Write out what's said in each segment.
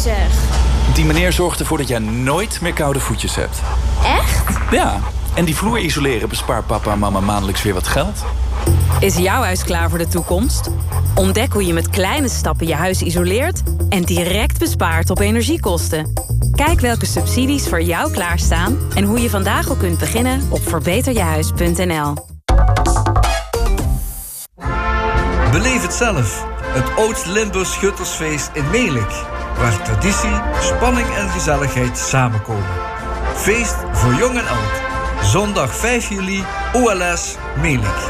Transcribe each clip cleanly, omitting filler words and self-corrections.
zeg. Die meneer zorgt ervoor dat jij nooit meer koude voetjes hebt. Echt? Ja, en die vloer isoleren bespaart papa en mama maandelijks weer wat geld. Is jouw huis klaar voor de toekomst? Ontdek hoe je met kleine stappen je huis isoleert en direct bespaart op energiekosten. Kijk welke subsidies voor jou klaarstaan en hoe je vandaag al kunt beginnen op verbeterjehuis.nl. Beleef het zelf. Het Oost-Limburg Schuttersfeest in Melick. Waar traditie, spanning en gezelligheid samenkomen. Feest voor jong en oud. Zondag 5 juli, OLS Melick.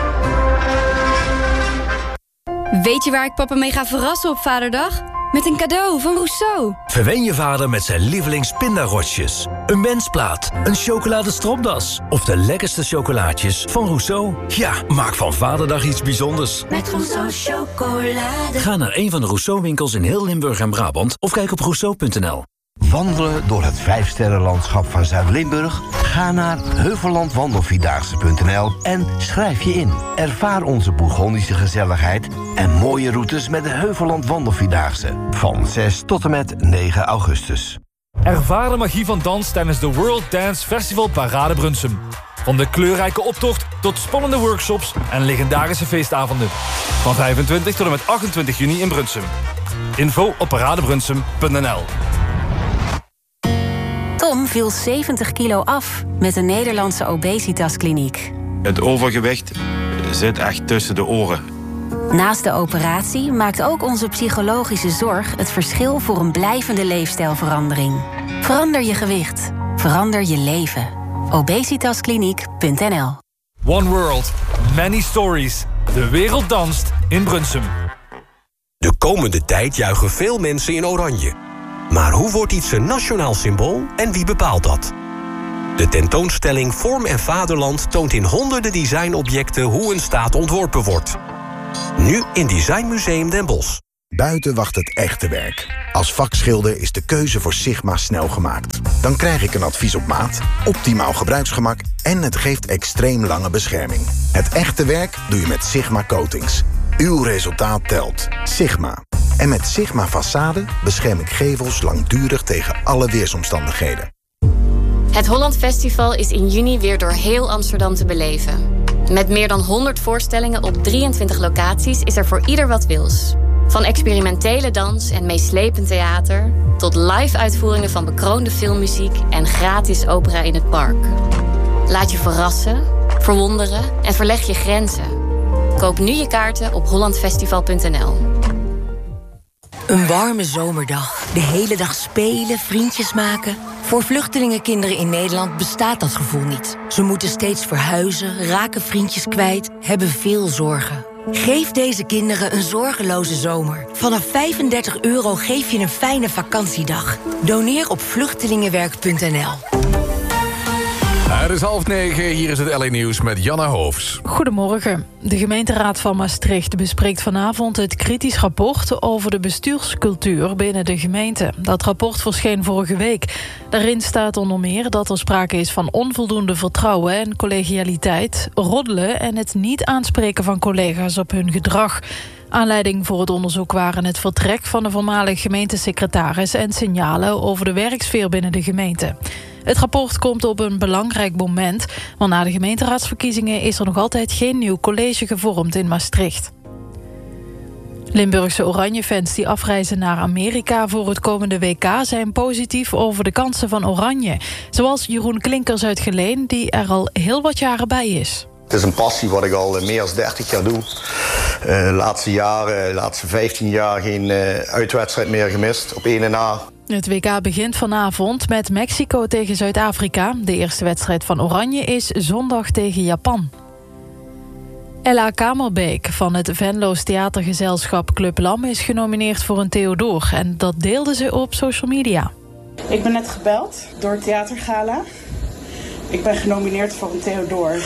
Weet je waar ik papa mee ga verrassen op Vaderdag? Met een cadeau van Rousseau. Verwen je vader met zijn lievelingspindarotjes. Een mensplaat, een chocoladestropdas of de lekkerste chocolaatjes van Rousseau. Ja, maak van Vaderdag iets bijzonders. Met Rousseau chocolade. Ga naar een van de Rousseau-winkels in heel Limburg en Brabant of kijk op rousseau.nl. Wandelen door het 5-sterrenlandschap van Zuid-Limburg? Ga naar heuvellandwandelvierdaagse.nl en schrijf je in. Ervaar onze Bourgondische gezelligheid en mooie routes met de Heuvelland Wandelvierdaagse. Van 6 tot en met 9 augustus. Ervaar de magie van dans tijdens de World Dance Festival Parade Brunsum. Van de kleurrijke optocht tot spannende workshops en legendarische feestavonden. Van 25 tot en met 28 juni in Brunsum. Info op paradebrunsum.nl. Tom viel 70 kilo af met een Nederlandse obesitaskliniek. Het overgewicht zit echt tussen de oren. Naast de operatie maakt ook onze psychologische zorg het verschil voor een blijvende leefstijlverandering. Verander je gewicht. Verander je leven. Obesitaskliniek.nl. One World. Many Stories. De wereld danst in Brunsum. De komende tijd juichen veel mensen in oranje. Maar hoe wordt iets een nationaal symbool en wie bepaalt dat? De tentoonstelling Vorm en Vaderland toont in honderden designobjecten hoe een staat ontworpen wordt. Nu in Designmuseum Den Bosch. Buiten wacht het echte werk. Als vakschilder is de keuze voor Sigma snel gemaakt. Dan krijg ik een advies op maat, optimaal gebruiksgemak en het geeft extreem lange bescherming. Het echte werk doe je met Sigma Coatings. Uw resultaat telt. Sigma. En met Sigma Façade bescherm ik gevels langdurig tegen alle weersomstandigheden. Het Holland Festival is in juni weer door heel Amsterdam te beleven. Met meer dan 100 voorstellingen op 23 locaties is er voor ieder wat wils. Van experimentele dans en meeslepend theater tot live-uitvoeringen van bekroonde filmmuziek en gratis opera in het park. Laat je verrassen, verwonderen en verleg je grenzen. Koop nu je kaarten op hollandfestival.nl. Een warme zomerdag. De hele dag spelen, vriendjes maken. Voor vluchtelingenkinderen in Nederland bestaat dat gevoel niet. Ze moeten steeds verhuizen, raken vriendjes kwijt, hebben veel zorgen. Geef deze kinderen een zorgeloze zomer. Vanaf €35 geef je een fijne vakantiedag. Doneer op vluchtelingenwerk.nl. Het is 8:30, hier is het LA Nieuws met Janna Hoofs. Goedemorgen. De gemeenteraad van Maastricht bespreekt vanavond het kritisch rapport over de bestuurscultuur binnen de gemeente. Dat rapport verscheen vorige week. Daarin staat onder meer dat er sprake is van onvoldoende vertrouwen en collegialiteit, roddelen en het niet aanspreken van collega's op hun gedrag. Aanleiding voor het onderzoek waren het vertrek van de voormalig gemeentesecretaris en signalen over de werksfeer binnen de gemeente. Het rapport komt op een belangrijk moment, want na de gemeenteraadsverkiezingen is er nog altijd geen nieuw college gevormd in Maastricht. Limburgse Oranje-fans die afreizen naar Amerika voor het komende WK zijn positief over de kansen van Oranje. Zoals Jeroen Klinkers uit Geleen, die er al heel wat jaren bij is. Het is een passie wat ik al meer dan 30 jaar doe. De laatste 15 jaar geen uitwedstrijd meer gemist op 1 na. Het WK begint vanavond met Mexico tegen Zuid-Afrika. De eerste wedstrijd van Oranje is zondag tegen Japan. Ella Kamerbeek van het Venlo's theatergezelschap Club Lam is genomineerd voor een Theodor. En dat deelde ze op social media. Ik ben net gebeld door het theatergala. Ik ben genomineerd voor een Theodor. Oh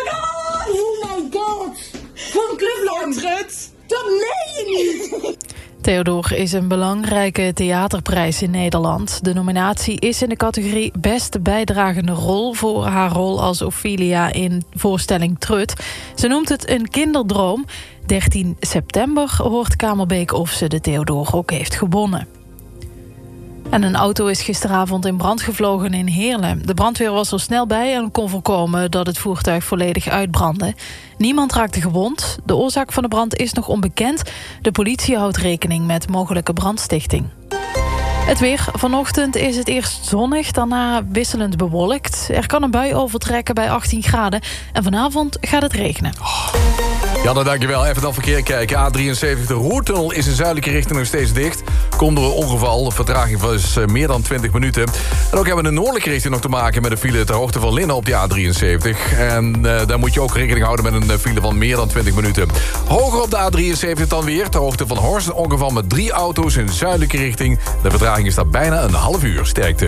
my god! Van Club Lam! Dat meen je niet! Theodor is een belangrijke theaterprijs in Nederland. De nominatie is in de categorie Beste bijdragende rol voor haar rol als Ophelia in voorstelling Trut. Ze noemt het een kinderdroom. 13 september hoort Kamerbeek of ze de Theodor ook heeft gewonnen. En een auto is gisteravond in brand gevlogen in Heerlen. De brandweer was er snel bij en kon voorkomen dat het voertuig volledig uitbrandde. Niemand raakte gewond. De oorzaak van de brand is nog onbekend. De politie houdt rekening met mogelijke brandstichting. Het weer. Vanochtend is het eerst zonnig, daarna wisselend bewolkt. Er kan een bui overtrekken bij 18 graden. En vanavond gaat het regenen. Janne, dankjewel. Even dan verkeer kijken. A73, de Roertunnel is in zuidelijke richting nog steeds dicht. Komt door een ongeval. De vertraging was meer dan 20 minuten. En ook hebben we de noordelijke richting nog te maken met een file ter hoogte van Linnen op de A73. En daar moet je ook rekening houden met een file van meer dan 20 minuten. Hoger op de A73 dan weer, ter hoogte van Horst. Een ongeval met 3 auto's in zuidelijke richting. De vertraging is daar bijna een half uur. Sterkte.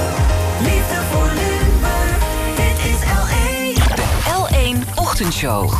Liefde voor Limburg, dit is L1. De L1 Ochtendshow.